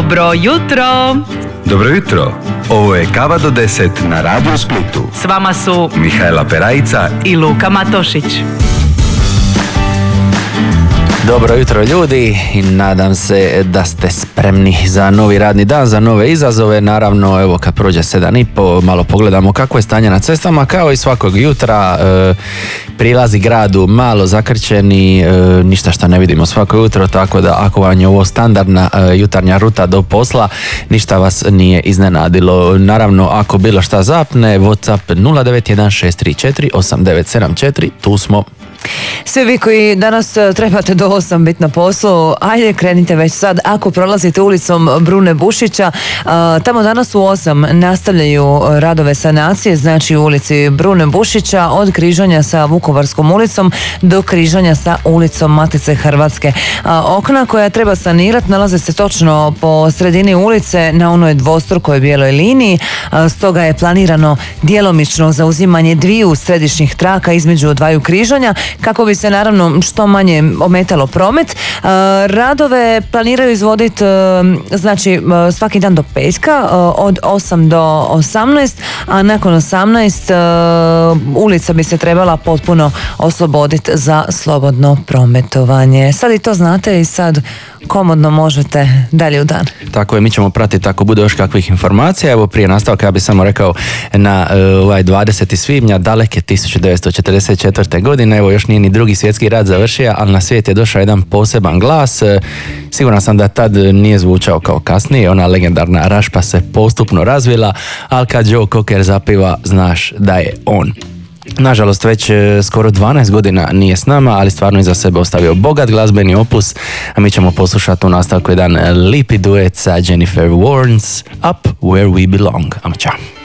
Dobro jutro! Dobro jutro, ovo je Kava do 10 na Radio Splitu. S vama su Mihajla Perajica i Luka Matošić. Dobro jutro ljudi i nadam se da ste spremni za novi radni dan, za nove izazove. Naravno, evo kad prođe 7:30 malo pogledamo kako je stanje na cestama, kao i svakog jutra. Prilazi gradu malo zakrčeni, ništa što ne vidimo svako jutro, tako da ako vam je ovo standardna jutarnja ruta do posla, ništa vas nije iznenadilo. Naravno, ako bilo šta zapne, WhatsApp 0916348974, tu smo. Svi vi koji danas trebate do 8 biti na poslu, ajde krenite već sad. Ako prolazite ulicom Brune Bušića, tamo danas u 8 nastavljaju radove sanacije, znači u ulici Brune Bušića od križanja sa Vukovarskom ulicom do križanja sa ulicom Matice Hrvatske. Okna koja treba sanirati nalaze se točno po sredini ulice na onoj dvostrukoj bijeloj liniji, stoga je planirano djelomično zauzimanje dviju središnjih traka između dvaju križanja kako bi se naravno što manje ometalo promet. Radove planiraju izvoditi znači svaki dan do petka od 8 do 18, a nakon 18 ulica bi se trebala potpuno osloboditi za slobodno prometovanje. Sad i to znate i sad komodno možete dalje u dan. Tako je, mi ćemo pratiti ako bude još kakvih informacija. Evo prije nastavka ja bih samo rekao na ovaj 20. svibnja daleke 1944. godine, evo još nije ni Drugi svjetski rat završio, ali na svijet je došao jedan poseban glas. Siguran sam da tad nije zvučao kao kasnije, ona legendarna rašpa se postupno razvila, ali kad Joe Cocker zapiva, znaš da je on. Nažalost, već skoro 12 godina nije s nama, ali stvarno iza sebe ostavio bogat glazbeni opus, a mi ćemo poslušati u nastavku jedan lipi duet sa Jennifer Warnes, Up Where We Belong. Ajmo, čao.